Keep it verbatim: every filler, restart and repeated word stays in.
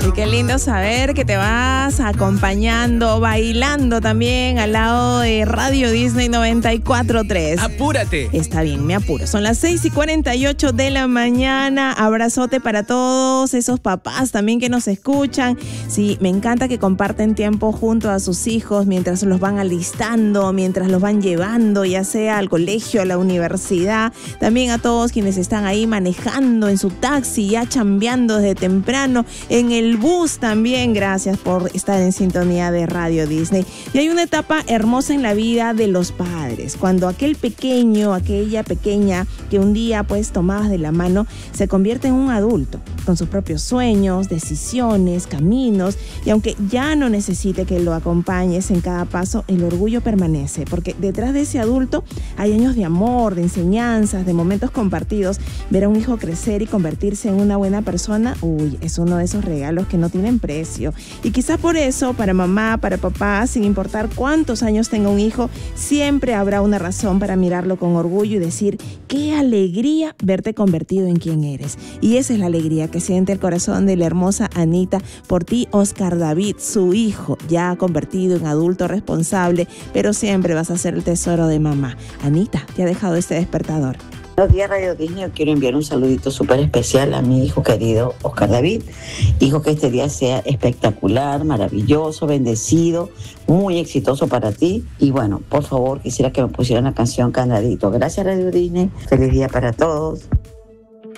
Ay, qué lindo saber que te vas acompañando, bailando también al lado de Radio Disney noventa y cuatro punto tres. ¡Apúrate! Está bien, me apuro. Son las seis y cuarenta y ocho de la mañana. Abrazote para todos esos papás también que nos escuchan. Sí, me encanta que comparten tiempo junto a sus hijos mientras los van alistando, mientras los van llevando, ya sea al colegio, a la universidad. También a todos quienes están ahí manejando en su taxi, ya chambeando desde temprano, en el bus también. Gracias por estar en sintonía de Radio Disney. Y hay una etapa hermosa en la vida de los padres, cuando aquel pequeño, aquella pequeña que un día pues tomabas de la mano, se convierte en un adulto, con sus propios sueños, decisiones, caminos, y aunque ya no necesite que lo acompañes en cada paso, el orgullo permanece, porque detrás de ese adulto hay años de amor, de enseñanzas, de momentos compartidos. Ver a un hijo crecer y convertirse en una buena persona, uy, es uno de esos regalos que no tienen precio. Y quizás por eso, para mamá, para papá, sin importar cuántos años tenga un hijo, siempre habrá una razón para mirarlo con orgullo y decir, qué alegría verte convertido en quien eres. Y esa es la alegría que siente el corazón de la hermosa Anita por ti, Oscar David, su hijo, ya convertido en adulto responsable, pero siempre vas a ser el tesoro de mamá. Anita, te ha dejado este despertador. Buenos días, Radio Disney. Yo quiero enviar un saludito súper especial a mi hijo querido Oscar David. Hijo, que este día sea espectacular, maravilloso, bendecido, muy exitoso para ti. Y bueno, por favor, quisiera que me pusieran la canción Candadito. Gracias, Radio Disney. Feliz día para todos.